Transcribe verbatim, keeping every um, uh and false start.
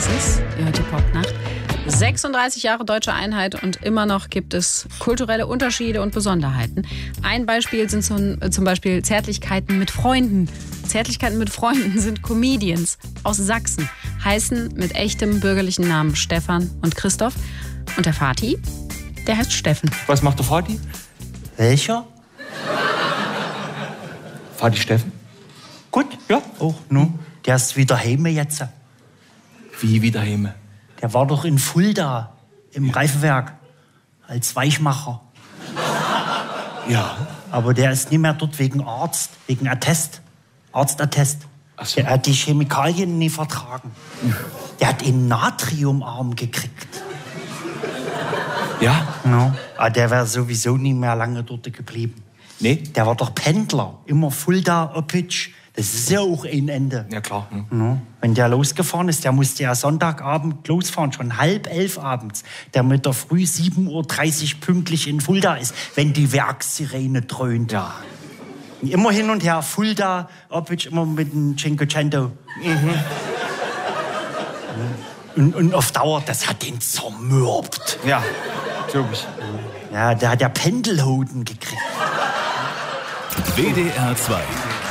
ist es. Ihr hört die Popnacht. sechsunddreißig Jahre deutsche Einheit und immer noch gibt es kulturelle Unterschiede und Besonderheiten. Ein Beispiel sind zum Beispiel Zärtlichkeiten mit Freunden. Zärtlichkeiten mit Freunden sind Comedians aus Sachsen, heißen mit echtem bürgerlichen Namen Stefan und Christoph. Und der Vati, der heißt Steffen. Was macht der Vati? Welcher? Vati Steffen? Gut, ja, auch, ne? Der ist wieder heime jetzt. Wie wieder heime? Der war doch in Fulda im Reifenwerk als Weichmacher. Ja. Aber der ist nicht mehr dort wegen Arzt, wegen Attest. Arztattest. Ach so. Der hat die Chemikalien nie vertragen. Der hat einen Natriumarm gekriegt. Ja? No. Aber der wäre sowieso nie mehr lange dort geblieben. Nee? Der war doch Pendler. Immer Fulda, Oppitsch. Das ist ja auch ein Ende. Ja, klar. Hm. No. Wenn der losgefahren ist, der musste ja Sonntagabend losfahren, schon halb elf abends, damit er früh sieben Uhr dreißig pünktlich in Fulda ist, wenn die Werkssirene dröhnt. Ja. Immer hin und her, Fulda, Oppitsch, immer mit dem Cinquecento. Mhm. Und, und auf Dauer, das hat den zermürbt. Ja, glaub ich. Ja, der hat ja Pendelhoden gekriegt. W D R zwei